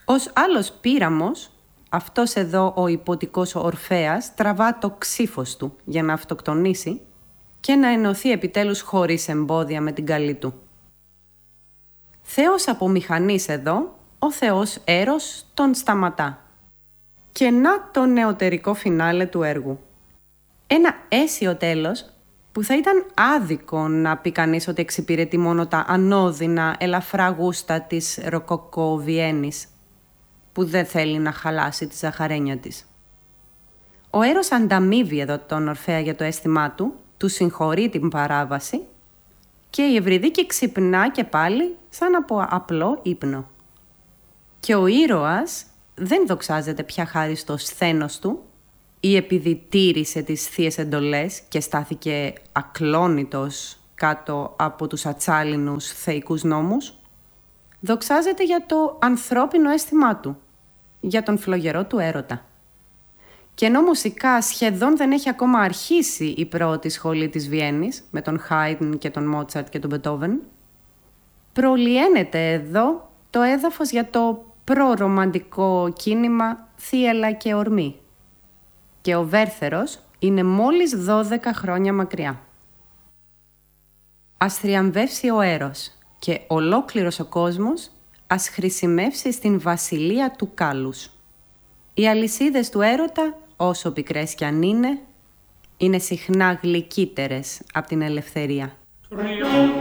Ως άλλος πείραμος, αυτός εδώ ο υποτικός Ορφέας τραβά το ξύφος του για να αυτοκτονήσει και να ενωθεί επιτέλους χωρίς εμπόδια με την καλή του. Θεός από μηχανής εδώ, ο θεός Έρος τον σταματά. Και να το νεωτερικό φινάλε του έργου. Ένα αίσιο τέλος που θα ήταν άδικο να πει κανείς ότι εξυπηρετεί μόνο τα ανώδυνα, ελαφρά γούστα της ροκοκό Βιέννης, που δεν θέλει να χαλάσει τη ζαχαρένια της. Ο Έρος ανταμείβει εδώ τον Ορφέα για το αίσθημά του συγχωρεί την παράβαση και η Ευρυδίκη ξυπνά και πάλι σαν από απλό ύπνο. Και ο ήρωας δεν δοξάζεται πια χάρη στο σθένος του ή επειδή τήρησε τις θείες εντολές και στάθηκε ακλόνητος κάτω από τους ατσάλινους θεϊκούς νόμους. Δοξάζεται για το ανθρώπινο αίσθημά του, για τον φλογερό του έρωτα. Και ενώ μουσικά σχεδόν δεν έχει ακόμα αρχίσει η πρώτη σχολή της Βιέννης, με τον Χάιντν και τον Μότσαρτ και τον Μπετόβεν, προλιένεται εδώ το έδαφος για το προρομαντικό κίνημα θύελλα και ορμή. Και ο Βέρθερος είναι μόλις 12 χρόνια μακριά. Ας θριαμβεύσει ο Έρος και ολόκληρος ο κόσμος ας χρησιμεύσει στην βασιλεία του κάλους. Οι αλυσίδες του έρωτα, όσο πικρές κι αν είναι συχνά γλυκύτερες από την ελευθερία.